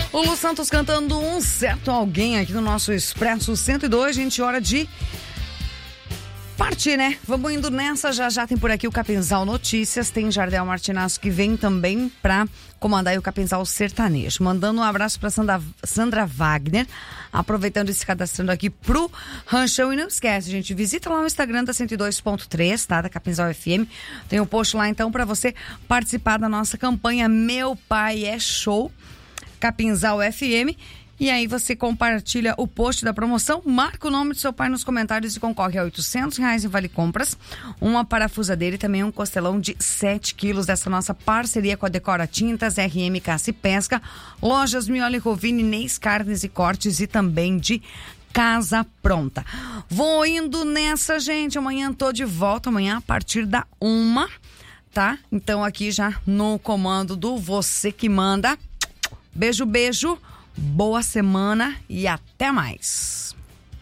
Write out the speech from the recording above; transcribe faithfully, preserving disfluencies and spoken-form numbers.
O Lu Santos cantando Um Certo Alguém aqui no nosso Expresso cento e dois. Gente, hora de partir, né? Vamos indo nessa. Já já tem por aqui o Capinzal Notícias. Tem Jardel Martinasso que vem também pra comandar aí o Capinzal Sertanejo. Mandando um abraço pra Sandra, Sandra Wagner, aproveitando e se cadastrando aqui pro Ranchão. E não esquece, gente, visita lá o Instagram da cento e dois ponto três, tá? Da Capinzal F M. Tem um post lá então pra você participar da nossa campanha Meu Pai é Show Capinzal F M. E aí você compartilha o post da promoção, marca o nome do seu pai nos comentários e concorre a oitocentos reais em Vale Compras, uma parafusadeira e também um costelão de sete quilos dessa nossa parceria com a Decora Tintas, R M Caça e Pesca, Lojas Mioli Rovini, Neis Carnes e Cortes e também de Casa Pronta. Vou indo nessa, gente. Amanhã tô de volta, amanhã a partir da uma, tá? Então aqui já no comando do Você Que Manda. Beijo, beijo. Boa semana e até mais.